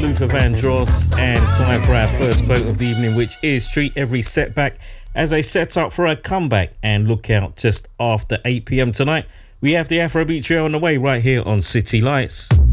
Luther Vandross, and time for our first quote of the evening, which is treat every setback as a set-up for a comeback, and look out just after 8 p.m. tonight. We have the Afrobeat Trio on the way right here on City Lights.